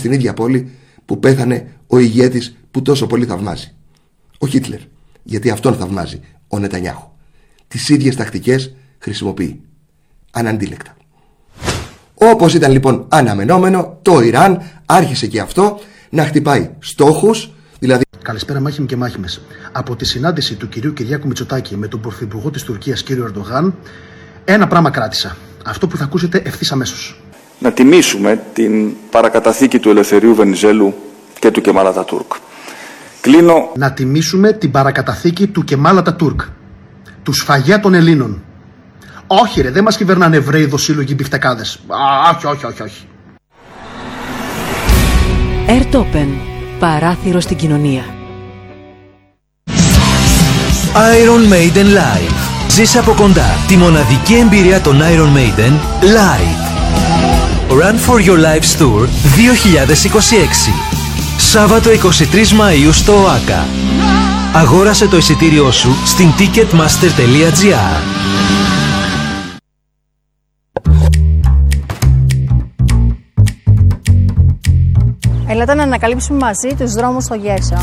στην ίδια πόλη που πέθανε ο ηγέτης που τόσο πολύ θαυμάζει. Ο Χίτλερ, γιατί αυτόν θαυμάζει ο Νετανιάχου. Τις ίδιες τακτικές χρησιμοποιεί. Αναντίλεκτα. Όπως ήταν λοιπόν αναμενόμενο, το Ιράν άρχισε και αυτό να χτυπάει στόχους, δηλαδή... Καλησπέρα μάχημοι και μάχημες. Από τη συνάντηση του κυρίου Κυριάκου Μητσοτάκη με τον πρωθυπουργό της Τουρκίας κύριο Ερντογάν, ένα πράγμα κράτησα. Αυτό που θα ακούσετε ευθύς αμέσως. Να τιμήσουμε την παρακαταθήκη του Ελευθερίου Βενιζέλου και του Κεμάλ Ατατούρκ. Κλείνω... Να τιμήσουμε την παρακαταθήκη του Κεμάλ Ατατούρκ. Του σφαγιά των Ελλήνων. Όχι ρε, δεν μας κυβερνάνε Εβραίοι δοσύλλογοι μπιφτεκάδες. Όχι. Airtopen. Παράθυρο στην κοινωνία. Iron Maiden Live. Ζήσε από κοντά τη μοναδική εμπειρία των Iron Maiden Live. Run for Your Lives Tour 2026. Σάββατο 23 Μαΐου στο ΟΑΚΑ. Αγόρασε το εισιτήριό σου στην ticketmaster.gr. Έλατε να ανακαλύψουμε μαζί τους δρόμους στο Γέρσο.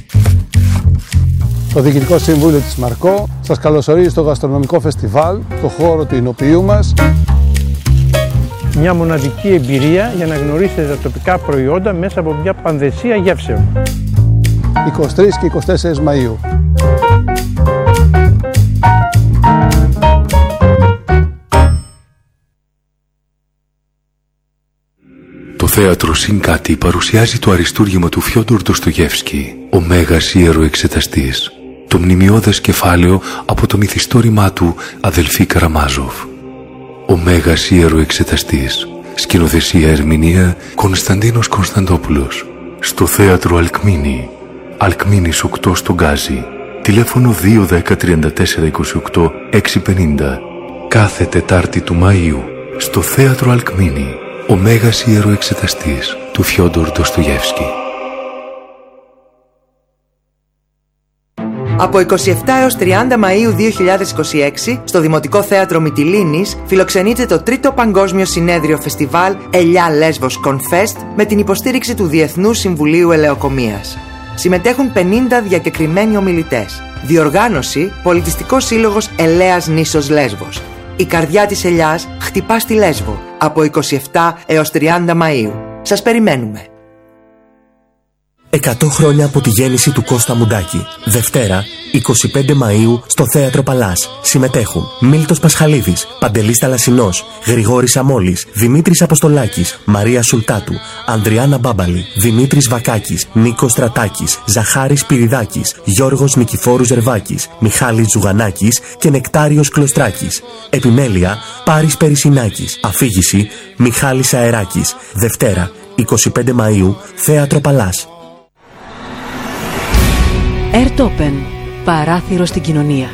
Το Διοικητικό Συμβούλιο της Μαρκό σας καλωσορίζει στο γαστρονομικό φεστιβάλ, το χώρο του Ηνοποιείου μας. Μια μοναδική εμπειρία για να γνωρίσετε τα τοπικά προϊόντα μέσα από μια πανδεσία γεύσεων. 23 και 24 Μαΐου. Το θέατρο Συνκάτι παρουσιάζει το αριστούργημα του Φιόντορ Ντοστογεύσκι, ο μέγας ιεροεξεταστής, το μνημιώδες κεφάλαιο από το μυθιστόρημά του «Αδελφοί Καραμάζοφ». Ο μέγας ιεροεξεταστής, σκηνοθεσία ερμηνεία Κωνσταντίνος Κωνσταντόπουλος, στο θέατρο Αλκμίνη, Αλκμίνης 8 στο Γκάζι, τηλέφωνο 210-3428-650, κάθε Τετάρτη του Μαΐου, στο θέατρο Αλκμίνη. Ο μέγας ιεροεξεταστής του Φιόντορ Ντοστογεύσκι. Από 27 έως 30 Μαΐου 2026 στο Δημοτικό Θέατρο Μυτιλήνης φιλοξενείται το τρίτο παγκόσμιο συνέδριο φεστιβάλ Ελιά Λέσβος Confest με την υποστήριξη του Διεθνούς Συμβουλίου Ελεοκομείας. Συμμετέχουν 50 διακεκριμένοι ομιλητές. Διοργάνωση Πολιτιστικός Σύλλογος Ελέας Νήσος Λέσβος. Η καρδιά της ελιάς χτυπά στη Λέσβο από 27 έως 30 Μαΐου. Σας περιμένουμε. 100 χρόνια από τη γέννηση του Κώστα Μουντάκη. Δευτέρα, 25 Μαΐου, στο Θέατρο Παλάς. Συμμετέχουν Μίλτος Πασχαλίδης, Παντελής Θαλασσινός, Γρηγόρης Αμόλης, Δημήτρης Αποστολάκης, Μαρία Σουλτάτου, Ανδριάννα Μπάμπαλη, Δημήτρης Βακάκης, Νίκος Στρατάκης, Ζαχάρης Πυριδάκης, Γιώργος Νικηφόρου Ζερβάκης, Μιχάλης Ζουγανάκης και Νεκτάριος Κλωστράκης. Επιμέλεια, Πάρης Περισσινάκης. Αφήγηση, Μιχάλης Αεράκης. Δευτέρα, 25 Μαΐου, Θέατρο Παλάς. Airtopen. Παράθυρο στην κοινωνία.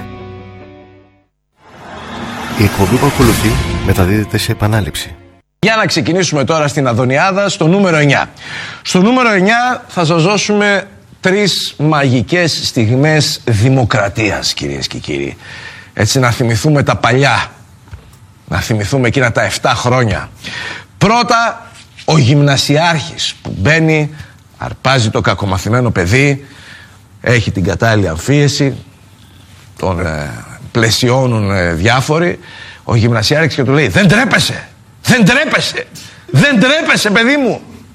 Η εκπομπή που ακολουθεί μεταδίδεται σε επανάληψη. Για να ξεκινήσουμε τώρα στην Αδωνιάδα, στο νούμερο 9. Στο νούμερο 9 θα σας δώσουμε 3 μαγικές στιγμές δημοκρατίας, κυρίες και κύριοι. Έτσι να θυμηθούμε τα παλιά. Να θυμηθούμε εκείνα τα 7 χρόνια. Πρώτα, ο γυμνασιάρχης που μπαίνει, αρπάζει το κακομαθημένο παιδί, έχει την κατάλληλη αμφίεση, τον πλαισιώνουν διάφοροι. Ο γυμνασιάρχης και του λέει: Δεν τρέπεσαι! Δεν τρέπεσαι! Δεν τρέπεσαι, παιδί μου!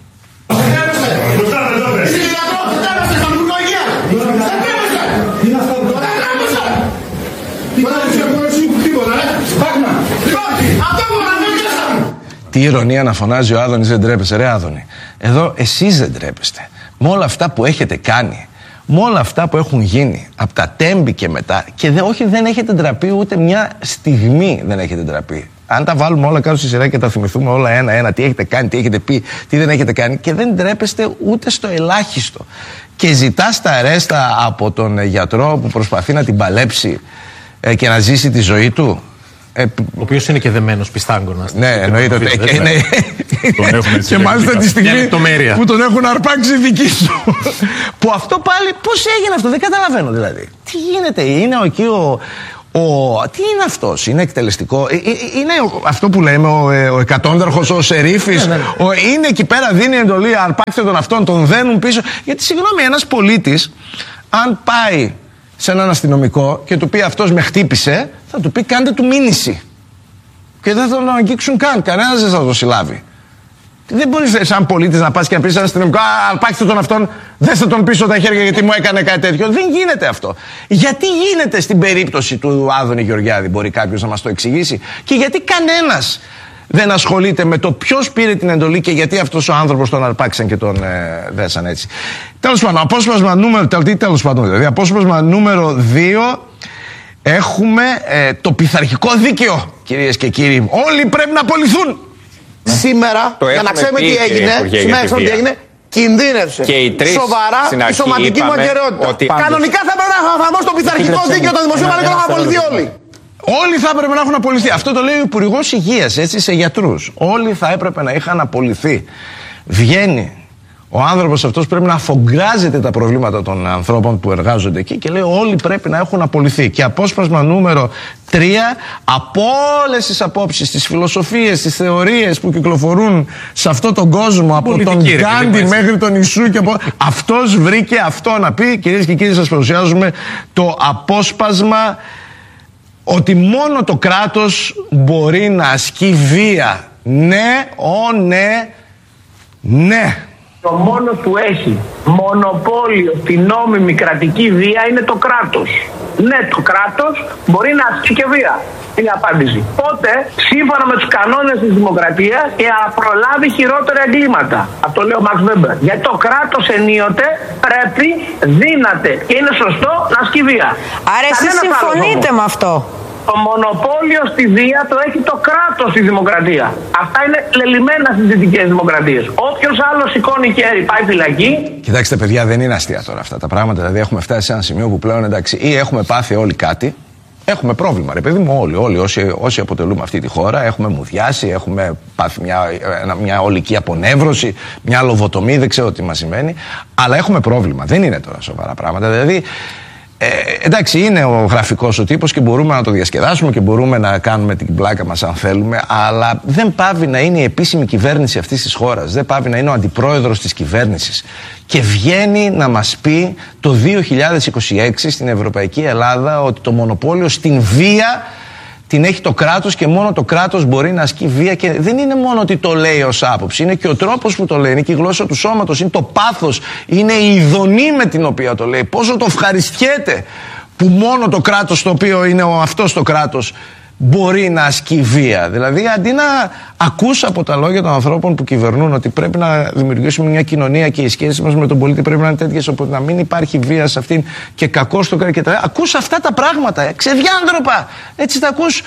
Τι ηρωνία να φωνάζει ο Άδωνης: Δεν τρέπεσαι, ρε Άδωνη. Εδώ εσείς δεν τρέπεστε. Με όλα αυτά που έχετε κάνει, με όλα αυτά που έχουν γίνει από τα Τέμπη και μετά, και δεν έχετε ντραπεί ούτε μια στιγμή, δεν έχετε ντραπεί. Αν τα βάλουμε όλα κάτω στη σειρά και τα θυμηθούμε όλα ένα-ένα, τι έχετε κάνει, τι έχετε πει, τι δεν έχετε κάνει, και δεν ντρέπεστε ούτε στο ελάχιστο. Και ζητάς τα αρέστα από τον γιατρό που προσπαθεί να την παλέψει και να ζήσει τη ζωή του. Ο οποίος είναι και δεμένος πιστάγκωνας. Ναι, εννοείται ότι. Και μάλιστα τη στιγμή που τον έχουν αρπάξει δική σου. Που αυτό πάλι πώς έγινε αυτό, δεν καταλαβαίνω δηλαδή. Τι γίνεται, είναι εκεί Τι είναι αυτός, είναι εκτελεστικό, είναι αυτό που λέμε ο εκατόνταρχος, ο σερίφης, είναι εκεί πέρα, δίνει εντολή, αρπάξτε τον αυτόν, τον δένουν πίσω. Γιατί συγγνώμη, ένας πολίτης, αν πάει σε έναν αστυνομικό και του πει αυτός με χτύπησε, θα του πει κάντε του μήνυση. Και δεν θα τον αγγίξουν καν, κανένας δεν θα το συλλάβει. Δεν μπορείς σαν πολίτης να πας και να πεις σε έναν αστυνομικό αρπάξτε τον αυτόν, δέστε τον πίσω τα χέρια γιατί μου έκανε κάτι τέτοιο. Δεν γίνεται αυτό. Γιατί γίνεται στην περίπτωση του Άδωνη Γεωργιάδη, μπορεί κάποιος να μας το εξηγήσει? Και γιατί κανένας δεν ασχολείται με το ποιος πήρε την εντολή και γιατί αυτός ο άνθρωπος τον αρπάξαν και τον δέσαν έτσι. Τέλος πάντων, απόσπασμα νούμερο 2. Έχουμε το πειθαρχικό δίκαιο, κυρίες και κύριοι. Όλοι πρέπει να απολυθούν. Σήμερα, για να ξέρουμε τι έγινε, κινδύνευσε σοβαρά η σωματική μου ακεραιότητα. Κανονικά θα πρέπει να εφαρμόσει το πειθαρχικό δίκαιο των δημοσίων αλλά να απολυθεί όλοι. Όλοι θα έπρεπε να έχουν απολυθεί. Αυτό το λέει ο Υπουργός Υγείας, έτσι, σε γιατρούς. Όλοι θα έπρεπε να είχαν απολυθεί. Βγαίνει ο άνθρωπος αυτός, πρέπει να αφογκράζεται τα προβλήματα των ανθρώπων που εργάζονται εκεί και λέει όλοι πρέπει να έχουν απολυθεί. Και απόσπασμα νούμερο 3, από όλες τις απόψεις, τις φιλοσοφίες, τις θεωρίες που κυκλοφορούν σε αυτόν τον κόσμο, από τον Γκάντι μέχρι τον Ιησού και αυτός βρήκε αυτό να πει. Κυρίες και κύριοι, σας παρουσιάζουμε το απόσπασμα ότι μόνο το κράτος μπορεί να ασκεί βία. Ναι, ναι. Το μόνο που έχει μονοπόλιο στην νόμιμη κρατική βία είναι το κράτος. Ναι, το κράτος μπορεί να ασκεί και βία. Είναι η απάντηση. Οπότε, σύμφωνα με τους κανόνες της δημοκρατίας, προλάβει χειρότερα εγκλήματα. Αυτό λέει ο Μαξ Βέμπερ. Γιατί το κράτος ενίοτε πρέπει, δύναται και είναι σωστό να ασκεί βία. Άρα εσείς συμφωνείτε με αυτό? Το μονοπόλιο στη βία το έχει το κράτος στη δημοκρατία. Αυτά είναι λελειμμένα στις δυτικές δημοκρατίες. Όποιος άλλος σηκώνει χέρι πάει φυλακή. Κοιτάξτε, παιδιά, δεν είναι αστεία τώρα αυτά τα πράγματα. Δηλαδή, έχουμε φτάσει σε ένα σημείο που πλέον εντάξει, ή έχουμε πάθει όλοι κάτι. Έχουμε πρόβλημα, ρε παιδί μου, όλοι όσοι αποτελούμε αυτή τη χώρα. Έχουμε μουδιάσει, έχουμε πάθει μια ολική απονεύρωση, μια λοβοτομή, δεν ξέρω τι μας σημαίνει. Αλλά έχουμε πρόβλημα. Δεν είναι τώρα σοβαρά πράγματα. Δηλαδή. Εντάξει, είναι ο γραφικός ο τύπος και μπορούμε να το διασκεδάσουμε και μπορούμε να κάνουμε την πλάκα μας αν θέλουμε, αλλά δεν πάβει να είναι η επίσημη κυβέρνηση αυτής της χώρας, δεν πάβει να είναι ο αντιπρόεδρος της κυβέρνησης και βγαίνει να μας πει το 2026 στην Ευρωπαϊκή Ελλάδα ότι το μονοπόλιο στην βία την έχει το κράτος και μόνο το κράτος μπορεί να ασκεί βία. Και δεν είναι μόνο ότι το λέει ως άποψη, είναι και ο τρόπος που το λέει, είναι και η γλώσσα του σώματος, είναι το πάθος, είναι η ειδονή με την οποία το λέει. Πόσο το ευχαριστιέται που μόνο το κράτος, το οποίο είναι αυτός το κράτος, μπορεί να ασκεί βία. Δηλαδή, αντί να ακούς από τα λόγια των ανθρώπων που κυβερνούν ότι πρέπει να δημιουργήσουμε μια κοινωνία και οι σχέσεις μας με τον πολίτη πρέπει να είναι τέτοιες όπου να μην υπάρχει βία σε αυτήν και κακό στο κράτος και τα ακούς αυτά τα πράγματα, ξεδιάντροπα. Έτσι τα ακούς,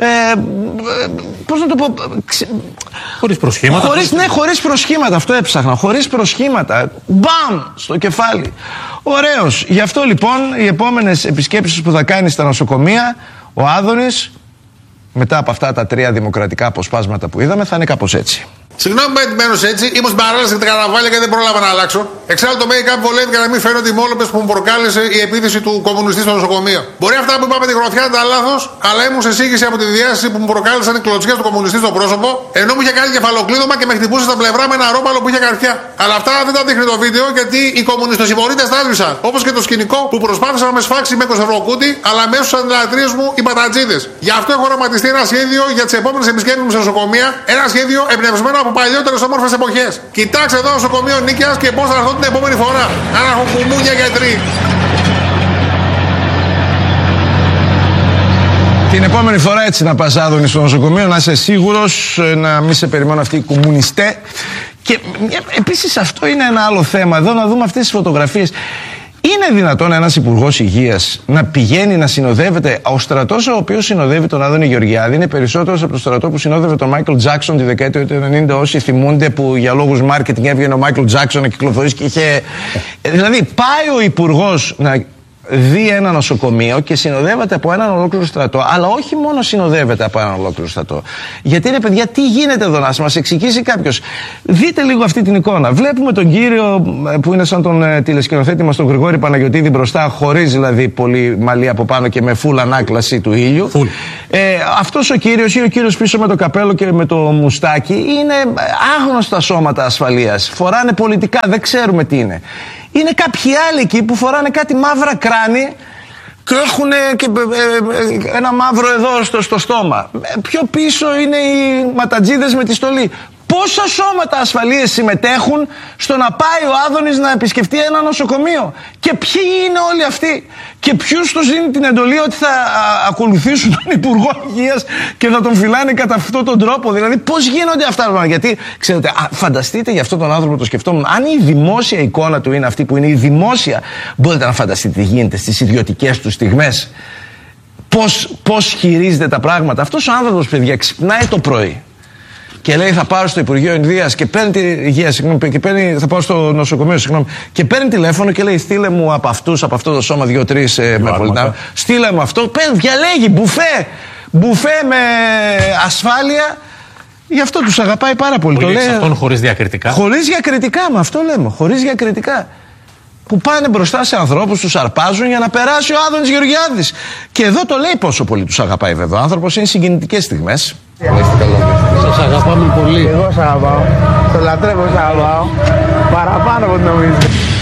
πώς να το πω, χωρίς προσχήματα. Χωρίς προσχήματα, αυτό έψαχνα. Χωρίς προσχήματα. Μπαμ! Στο κεφάλι. Ωραίος. Γι' αυτό λοιπόν οι επόμενες επισκέψεις που θα κάνει στα νοσοκομεία ο Άδωνης, μετά από αυτά τα 3 δημοκρατικά αποσπάσματα που είδαμε, θα είναι κάπως έτσι. Συγγνώμη που εντυμένος έτσι, ήμουν στην παρέλαση τα καρναβάλια και δεν πρόλαβα να αλλάξω. Εξάλλου το make-up βολεύει για να μην φαίνονται οι μόλοπες που μου προκάλεσε η επίθεση του κομμουνιστή στο νοσοκομείο. Μπορεί αυτά που είπαμε τη γροθιά ήταν λάθος, αλλά ήμουν σε σύγχυση από τη διάσταση που μου προκάλεσαν οι κλωτσιές του κομμουνιστή στο πρόσωπο, ενώ μου είχε κάνει κεφαλοκλείδωμα και με χτυπούσε στα πλευρά με ένα ρόπαλο που είχε καρφιά. Αλλά αυτά δεν τα δείχνει το βίντεο γιατί οι κομμουνιστοσυμβολίτες τα έσβησαν. Όπως και το σκηνικό που προσπάθησαν να με σφάξει με κοσεροκούτι, αλλά μέσω στι αντιλατρίες μου οι πατατζίδες. Γι' αυτό έχω οραματιστεί ένα σχέδιο για τις επόμενες επισκέψεις μου σε νοσοκομεία, ένα σχέδιο εμπνευσμένο από παλιότερες όμορφες εποχές. Κοιτάξτε εδώ νοσοκομείο Νίκαιας και πώς θα έρθω την επόμενη φορά. Αναρχοκουμούνια γιατροί. Την επόμενη φορά έτσι να πας, Άδωνη, στο νοσοκομείο, να είσαι σίγουρος, να μην σε περιμένουν αυτοί οι κομμουνιστές. Και επίσης αυτό είναι ένα άλλο θέμα. Εδώ να δούμε αυτές τις φωτογραφίες. Είναι δυνατόν ένας υπουργός υγείας να πηγαίνει να συνοδεύεται? Ο στρατός ο οποίος συνοδεύει τον Άδωνη Γεωργιάδη είναι περισσότερος από το στρατό που συνόδευε τον Μάικλ Τζάκσον τη δεκαετία του 90. Όσοι θυμούνται που για λόγους marketing έβγαινε ο Μάικλ Τζάκσον να κυκλοφορήσει και είχε. Δηλαδή πάει ο υπουργός δει ένα νοσοκομείο και συνοδεύεται από έναν ολόκληρο στρατό, αλλά όχι μόνο συνοδεύεται από έναν ολόκληρο στρατό. Γιατί ρε παιδιά, τι γίνεται εδώ, να μας εξηγήσει κάποιος. Δείτε λίγο αυτή την εικόνα. Βλέπουμε τον κύριο που είναι σαν τον τηλεσκηνοθέτη μας, τον Γρηγόρη Παναγιωτίδη μπροστά, χωρίς δηλαδή πολύ μαλλί από πάνω και με φουλ ανάκλαση του ήλιου. Αυτός ο κύριος ή ο κύριος πίσω με το καπέλο και με το μουστάκι είναι άγνωστα σώματα ασφαλείας. Φοράνε πολιτικά, δεν ξέρουμε τι είναι. Είναι κάποιοι άλλοι εκεί που φοράνε κάτι μαύρα κράνη και έχουν και ένα μαύρο εδώ στο στόμα. Πιο πίσω είναι οι ματατζίδες με τη στολή. Πόσα σώματα ασφαλείας συμμετέχουν στο να πάει ο Άδωνης να επισκεφτεί ένα νοσοκομείο? Και ποιοι είναι όλοι αυτοί? Και ποιους τους δίνει την εντολή ότι θα ακολουθήσουν τον Υπουργό Υγείας και θα τον φυλάνε κατά αυτόν τον τρόπο? Δηλαδή πώς γίνονται αυτά? Γιατί ξέρετε, φανταστείτε για αυτόν τον άνθρωπο, το σκεφτόμουν, αν η δημόσια εικόνα του είναι αυτή που είναι η δημόσια, μπορείτε να φανταστείτε τι γίνεται στις ιδιωτικές του στιγμές? Πώς χειρίζεται τα πράγματα? Αυτός ο άνθρωπος, παιδιά, ξυπνάει το πρωί και λέει θα πάω στο Υπουργείο Υγείας και παίρνει θα πάω στο νοσοκομείο, και παίρνει τηλέφωνο και λέει στείλε μου από αυτό το σώμα 2-3 με στείλε μου αυτό, διαλέγει μπουφέ με ασφάλεια. Γι' αυτό τους αγαπάει πάρα πολύ. Το λέει αυτόν χωρίς διακριτικά. Χωρίς διακριτικά, με αυτό λέμε, χωρίς διακριτικά. Που πάνε μπροστά σε ανθρώπους, τους αρπάζουν για να περάσει ο Άδωνης Γεωργιάδης. Και εδώ το λέει πόσο πολύ τους αγαπάει βέβαια ο άνθρωπος, είναι συγκινητικές στιγμές. Σας αγαπάμε πολύ. Εγώ σ' αγαπάω. Το λατρεύω, σ' αγαπάω. Παραπάνω από ό,τι νομίζετε.